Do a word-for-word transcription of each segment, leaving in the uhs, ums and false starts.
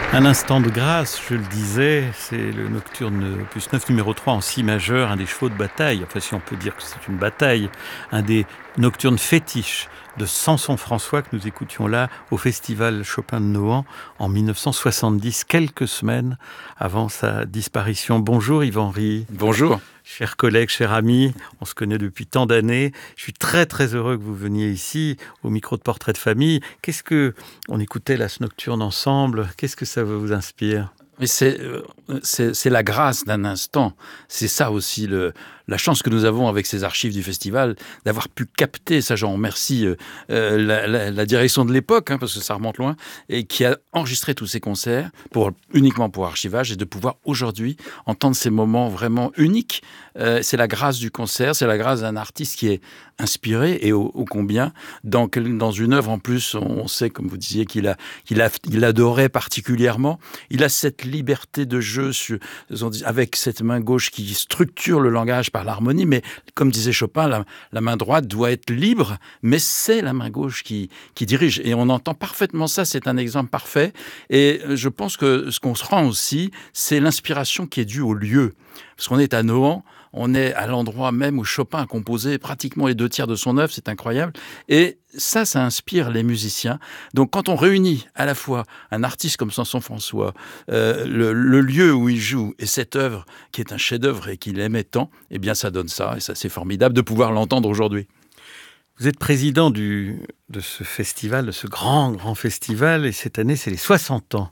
Un instant de grâce, je le disais, c'est le nocturne opus neuf numéro trois en si majeur, un des chevaux de bataille, enfin si on peut dire que c'est une bataille, un des nocturnes fétiches de Samson-François que nous écoutions là au Festival Chopin de Nohant en mille neuf cent soixante-dix, quelques semaines avant sa disparition. Bonjour Yves-Henry. Bonjour. Chers collègues, chers amis, on se connaît depuis tant d'années. Je suis très très heureux que vous veniez ici au micro de Portrait de famille. Qu'est-ce que on écoutait là ce nocturne ensemble? Qu'est-ce que ça vous inspire? Mais c'est, c'est, c'est la grâce d'un instant. C'est ça aussi le, la chance que nous avons avec ces archives du festival, d'avoir pu capter, ça j'en remercie euh, la, la, la direction de l'époque, hein, parce que ça remonte loin, et qui a enregistré tous ces concerts pour, uniquement pour archivage, et de pouvoir aujourd'hui entendre ces moments vraiment uniques. Euh, c'est la grâce du concert, c'est la grâce d'un artiste qui est inspiré, et ô, ô combien, dans, dans une œuvre en plus, on sait, comme vous disiez, qu'il, a, qu'il, a, qu'il adorait particulièrement. Il a cette liberté de jeu sur, avec cette main gauche qui structure le langage par l'harmonie, mais comme disait Chopin, la, la main droite doit être libre, mais c'est la main gauche qui, qui dirige. Et on entend parfaitement ça, c'est un exemple parfait. Et je pense que ce qu'on se rend aussi, c'est l'inspiration qui est due au lieu. Parce qu'on est à Nohant, on est à l'endroit même où Chopin a composé pratiquement les deux tiers de son œuvre, c'est incroyable. Et ça, ça inspire les musiciens. Donc quand on réunit à la fois un artiste comme Samson-François, euh, le, le lieu où il joue et cette œuvre qui est un chef-d'œuvre et qu'il aimait tant, eh bien ça donne ça. Et ça, c'est formidable de pouvoir l'entendre aujourd'hui. Vous êtes président du, de ce festival, de ce grand, grand festival, et cette année, c'est les soixante ans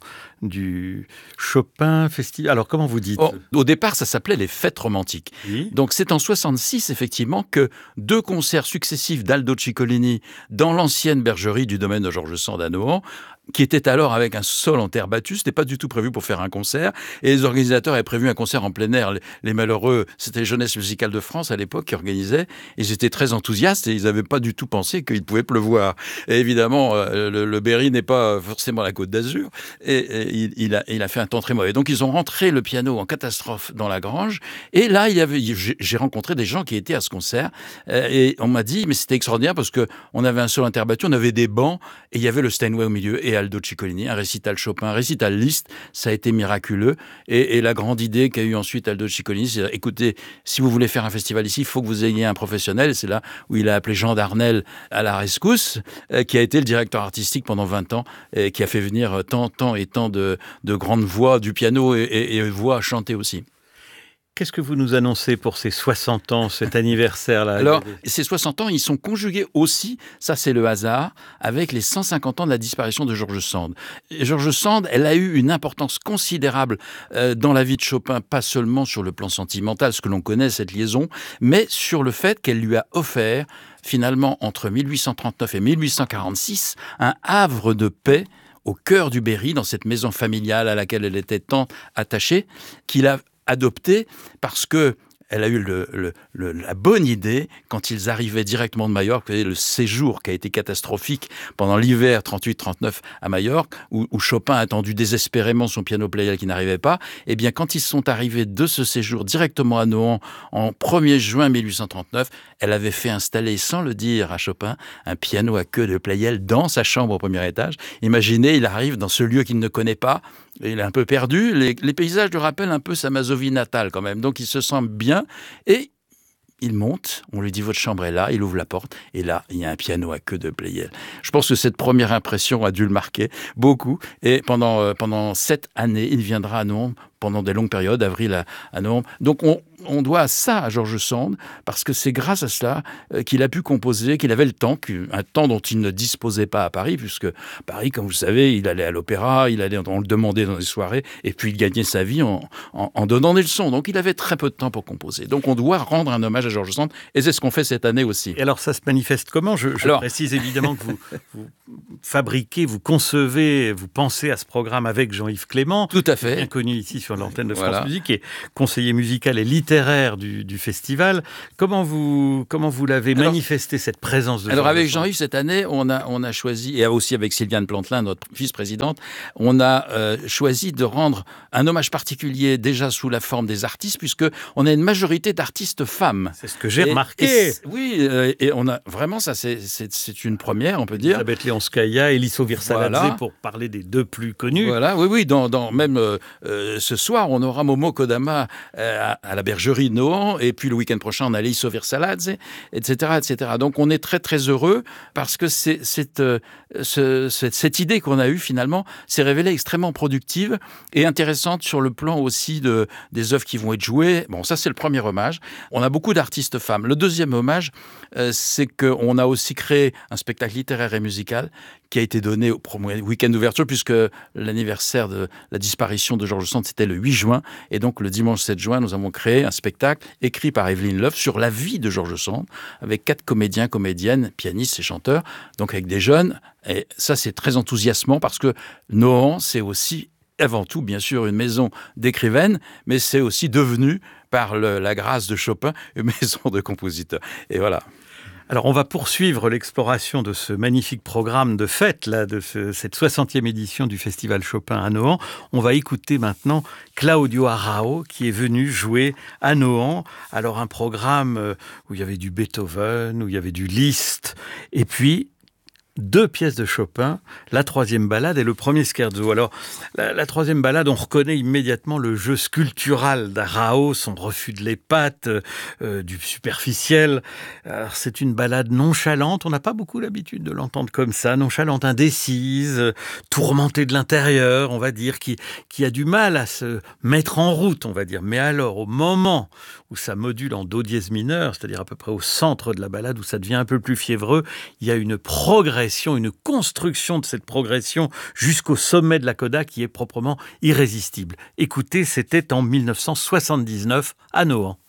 du Chopin Festival. Alors, comment vous dites? Oh, au départ, ça s'appelait les Fêtes romantiques. Oui. Donc, c'est en soixante-six, effectivement, que deux concerts successifs d'Aldo Ciccolini dans l'ancienne bergerie du domaine de Georges Sand à Nohant, qui était alors avec un sol en terre battue, c'était pas du tout prévu pour faire un concert, et les organisateurs avaient prévu un concert en plein air. Les, les malheureux, c'était les Jeunesses musicales de France à l'époque qui organisaient, et ils étaient très enthousiastes, et ils n'avaient pas du tout pensé qu'il pouvait pleuvoir. Et évidemment, euh, le, le Berry n'est pas forcément la Côte d'Azur, et, et il, il, a, il a fait un temps très mauvais. Donc ils ont rentré le piano en catastrophe dans la grange, et là, il y avait, j'ai, j'ai rencontré des gens qui étaient à ce concert, euh, et on m'a dit, mais c'était extraordinaire parce que on avait un sol en terre battue, on avait des bancs, et il y avait le Steinway au milieu, et Aldo Ciccolini, un récital Chopin, un récital Liszt, ça a été miraculeux. Et, et la grande idée qu'a eu ensuite Aldo Ciccolini, c'est écoutez, si vous voulez faire un festival ici, il faut que vous ayez un professionnel. Et c'est là où il a appelé Jean Darnel à la rescousse, euh, qui a été le directeur artistique pendant vingt ans, et qui a fait venir tant, tant et tant de, de grandes voix du piano et, et, et voix à chanter aussi. Qu'est-ce que vous nous annoncez pour ces soixante ans, cet anniversaire-là? Alors, ces soixante ans, ils sont conjugués aussi, ça c'est le hasard, avec les cent cinquante ans de la disparition de Georges Sand. Et Georges Sand, elle a eu une importance considérable euh, dans la vie de Chopin, pas seulement sur le plan sentimental, ce que l'on connaît, cette liaison, mais sur le fait qu'elle lui a offert, finalement, entre mille huit cent trente-neuf et mille huit cent quarante-six, un havre de paix au cœur du Berry, dans cette maison familiale à laquelle elle était tant attachée, qu'il a adopté parce que elle a eu le, le, le, la bonne idée, quand ils arrivaient directement de Majorque, le séjour qui a été catastrophique pendant l'hiver trente-huit trente-neuf à Majorque, où, où Chopin a attendu désespérément son piano Pleyel qui n'arrivait pas, et bien quand ils sont arrivés de ce séjour directement à Nohant en premier juin mille huit cent trente-neuf, elle avait fait installer, sans le dire à Chopin, un piano à queue de Pleyel dans sa chambre au premier étage. Imaginez, il arrive dans ce lieu qu'il ne connaît pas, et il est un peu perdu, les, les paysages lui rappellent un peu sa Mazovie natale quand même, donc il se sent bien. Et il monte, on lui dit votre chambre est là, il ouvre la porte et là il y a un piano à queue de Pleyel. Je pense que cette première impression a dû le marquer beaucoup et pendant, euh, pendant sept années il viendra à Nohant pendant des longues périodes, avril à, à Nohant. Donc on, on doit ça à Georges Sand parce que c'est grâce à cela euh, qu'il a pu composer, qu'il avait le temps, un temps dont il ne disposait pas à Paris, puisque Paris, comme vous savez, il allait à l'opéra, il allait, on le demandait dans des soirées, et puis il gagnait sa vie en, en, en donnant des leçons. Donc il avait très peu de temps pour composer. Donc on doit rendre un hommage à Georges Sand, et c'est ce qu'on fait cette année aussi. Et alors ça se manifeste comment? Je, je alors, précise évidemment que vous, vous fabriquez, vous concevez, vous pensez à ce programme avec Jean-Yves Clément. Tout à fait. Bien connu ici sur l'antenne de France voilà. Musique, et conseiller musical et lead littéraire du, du festival. Comment vous, comment vous l'avez alors, manifesté, cette présence de Alors Georges avec Sand? Jean-Yves, cette année, on a, on a choisi, et aussi avec Sylviane Plantelin, notre vice-présidente, on a euh, choisi de rendre un hommage particulier déjà sous la forme des artistes, puisqu'on a une majorité d'artistes femmes. C'est ce que j'ai et, remarqué. Et oui, euh, et on a vraiment, ça c'est, c'est, c'est une première, on peut dire. Elisabeth Leonskaya, Eliso Virsaladze, voilà. pour parler des deux plus connus. Voilà, oui, oui, dans, dans même euh, euh, ce soir, on aura Momo Kodama euh, à, à la Bergerie de Nohant, et puis le week-end prochain, on a Eliso Virsaladze, et cetera, et cetera. Donc on est très très heureux parce que c'est, c'est, euh, ce, cette, cette idée qu'on a eue finalement s'est révélée extrêmement productive et intéressante sur le plan aussi de, des œuvres qui vont être jouées. Bon, ça c'est le premier hommage. On a beaucoup d'artistes femmes. Le deuxième hommage, euh, c'est qu'on a aussi créé un spectacle littéraire et musical qui a été donné au week-end d'ouverture, puisque l'anniversaire de la disparition de Georges Sand, c'était le huit juin. Et donc, le dimanche sept juin, nous avons créé un spectacle écrit par Evelyne Love sur la vie de Georges Sand, avec quatre comédiens, comédiennes, pianistes et chanteurs, donc avec des jeunes. Et ça, c'est très enthousiasmant, parce que Nohant, c'est aussi, avant tout, bien sûr, une maison d'écrivaines, mais c'est aussi devenu, par le, la grâce de Chopin, une maison de compositeurs. Et voilà. Alors, on va poursuivre l'exploration de ce magnifique programme de fête, là, de ce, cette soixantième édition du Festival Chopin à Nohant. On va écouter maintenant Claudio Arrao, qui est venu jouer à Nohant. Alors, un programme où il y avait du Beethoven, où il y avait du Liszt, et puis deux pièces de Chopin, la troisième ballade et le premier scherzo. Alors, la, la troisième ballade, on reconnaît immédiatement le jeu sculptural d'Arrao, son refus de l'épate, euh, du superficiel. Alors, c'est une ballade nonchalante, on n'a pas beaucoup l'habitude de l'entendre comme ça, nonchalante, indécise, euh, tourmentée de l'intérieur, on va dire, qui, qui a du mal à se mettre en route, on va dire. Mais alors, au moment où ça module en do dièse mineur, c'est-à-dire à peu près au centre de la ballade, où ça devient un peu plus fiévreux, il y a une progression, une construction de cette progression jusqu'au sommet de la coda qui est proprement irrésistible. Écoutez, c'était en mille neuf cent soixante-dix-neuf à Nohant.